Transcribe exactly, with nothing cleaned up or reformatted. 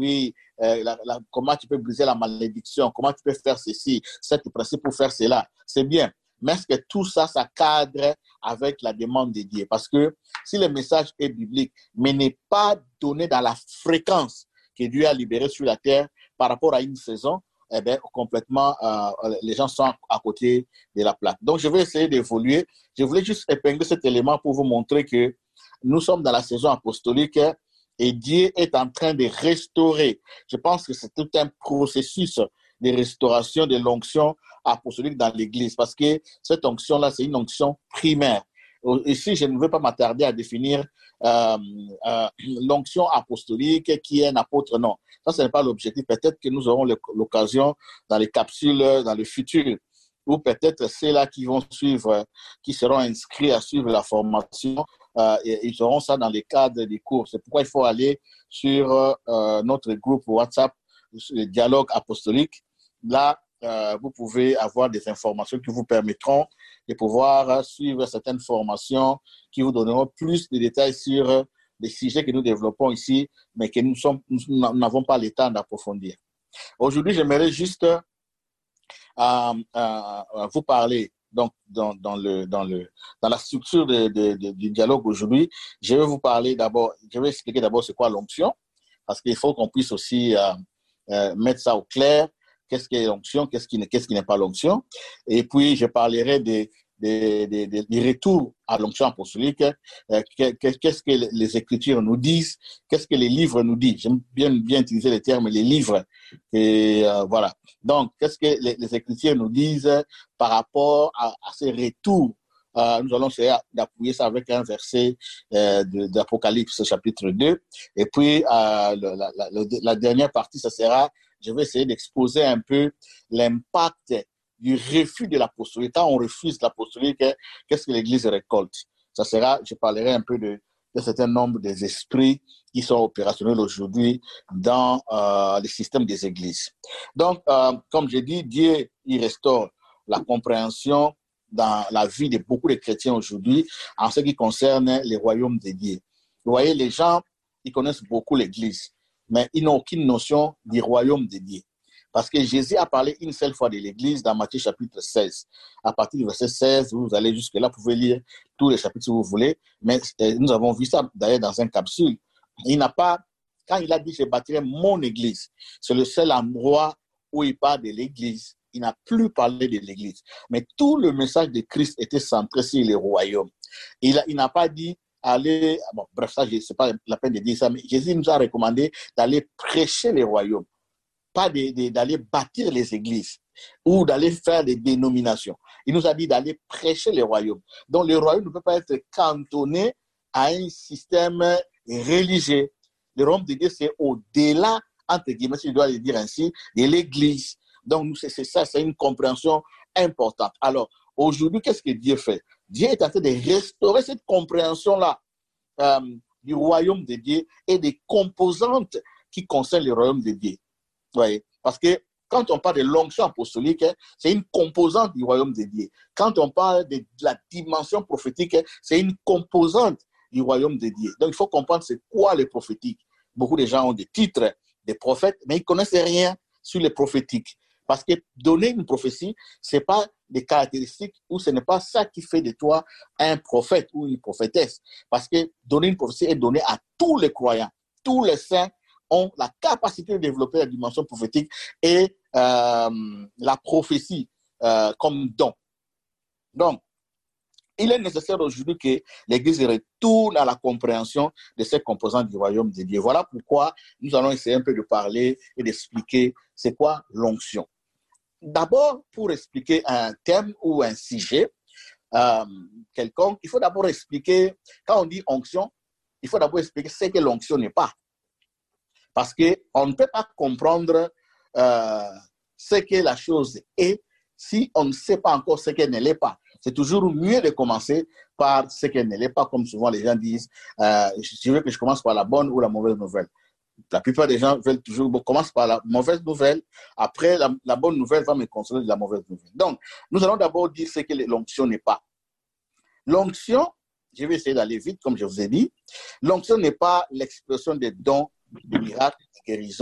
oui, euh, la, la, comment tu peux briser la malédiction, comment tu peux faire ceci, cette principe pour faire cela. C'est bien. Mais est-ce que tout ça, ça cadre avec la demande de Dieu? Parce que si le message est biblique, mais n'est pas donné dans la fréquence que Dieu a libérée sur la terre par rapport à une saison, eh bien, complètement, euh, les gens sont à côté de la plaque. Donc, je vais essayer d'évoluer. Je voulais juste épingler cet élément pour vous montrer que nous sommes dans la saison apostolique et Dieu est en train de restaurer. Je pense que c'est tout un processus de restauration de l'onction apostolique dans l'Église parce que cette onction-là, c'est une onction primaire. Ici, je ne veux pas m'attarder à définir euh, euh, l'onction apostolique qui est un apôtre. Non, ça, ce n'est pas l'objectif. Peut-être que nous aurons l'occasion dans les capsules, dans le futur, ou peut-être ceux-là qui vont suivre, qui seront inscrits à suivre la formation, euh, et ils auront ça dans les cadres des cours. C'est pourquoi il faut aller sur euh, notre groupe WhatsApp, le dialogue apostolique. Là, euh, vous pouvez avoir des informations qui vous permettront de pouvoir suivre certaines formations qui vous donneront plus de détails sur les sujets que nous développons ici, mais que nous sommes, nous n'avons pas le temps d'approfondir. Aujourd'hui, j'aimerais juste euh, euh, vous parler donc dans, dans, le, dans, le, dans la structure de, de, de, du dialogue aujourd'hui. Je vais vous parler d'abord, je vais expliquer d'abord c'est quoi l'onction, parce qu'il faut qu'on puisse aussi euh, euh, mettre ça au clair. Qu'est-ce qui est l'onction, qu'est-ce qui, qu'est-ce qui n'est pas l'onction. Et puis, je parlerai des, des, des, des retours à l'onction apostolique. Euh, qu'est-ce que les Écritures nous disent, qu'est-ce que les livres nous disent. J'aime bien, bien utiliser les termes, les livres. Et euh, voilà. Donc, qu'est-ce que les, les Écritures nous disent par rapport à, à ces retours. Euh, nous allons essayer d'appuyer ça avec un verset euh, d'Apocalypse chapitre deux. Et puis, euh, la, la, la, la dernière partie, ça sera, je vais essayer d'exposer un peu l'impact du refus de l'apostolique. Quand on refuse l'apostolique, qu'est-ce que l'Église récolte? Ça sera, je parlerai un peu de, de certain nombre des esprits qui sont opérationnels aujourd'hui dans euh, le système des églises. Donc, euh, comme j'ai dit, Dieu, il restaure la compréhension dans la vie de beaucoup de chrétiens aujourd'hui en ce qui concerne les royaumes de Dieu. Vous voyez, les gens, ils connaissent beaucoup l'Église, mais ils n'ont aucune notion du royaume de Dieu. Parce que Jésus a parlé une seule fois de l'Église dans Matthieu chapitre seize. À partir du verset seize, vous allez jusque-là, vous pouvez lire tous les chapitres si vous voulez, mais nous avons vu ça d'ailleurs dans une capsule. Il n'a pas, quand il a dit « je bâtirai mon Église », c'est le seul endroit où il parle de l'Église. Il n'a plus parlé de l'Église. Mais tout le message de Christ était centré sur les royaumes. Il, a, il n'a pas dit aller, bon, bref, ça, ce n'est pas la peine de dire ça, mais Jésus nous a recommandé d'aller prêcher les royaumes, pas d'aller bâtir les églises ou d'aller faire des dénominations. Il nous a dit d'aller prêcher les royaumes. Donc, le royaume ne peut pas être cantonné à un système religieux. Le royaume de Dieu, c'est au-delà, entre guillemets, si je dois le dire ainsi, de l'Église. Donc, c'est ça, c'est une compréhension importante. Alors, aujourd'hui, qu'est-ce que Dieu fait? Dieu est en train de restaurer cette compréhension-là euh, du royaume de Dieu et des composantes qui concernent le royaume de Dieu. Vous voyez? Parce que quand on parle de l'onction apostolique, c'est une composante du royaume de Dieu. Quand on parle de la dimension prophétique, c'est une composante du royaume de Dieu. Donc, il faut comprendre c'est quoi le prophétique. Beaucoup de gens ont des titres de prophètes, mais ils ne connaissent rien sur le prophétique. Parce que donner une prophétie, ce n'est pas des caractéristiques ou ce n'est pas ça qui fait de toi un prophète ou une prophétesse. Parce que donner une prophétie est donné à tous les croyants. Tous les saints ont la capacité de développer la dimension prophétique et euh, la prophétie euh, comme don. Donc, il est nécessaire aujourd'hui que l'Église retourne à la compréhension de ces composantes du royaume de Dieu. Voilà pourquoi nous allons essayer un peu de parler et d'expliquer c'est quoi l'onction. D'abord, pour expliquer un thème ou un sujet euh, quelconque, il faut d'abord expliquer, quand on dit onction, il faut d'abord expliquer ce que l'onction n'est pas. Parce qu'on ne peut pas comprendre euh, ce que la chose est si on ne sait pas encore ce qu'elle ne l'est pas. C'est toujours mieux de commencer par ce qu'elle ne l'est pas, comme souvent les gens disent, euh, je veux que je commence par la bonne ou la mauvaise nouvelle. La plupart des gens veulent toujours, bon, commence par la mauvaise nouvelle, après la, la bonne nouvelle va me consoler de la mauvaise nouvelle. Donc, nous allons d'abord dire ce que l'onction n'est pas. L'onction, je vais essayer d'aller vite, comme je vous ai dit, l'onction n'est pas l'expression des dons, des miracles, des guérisons,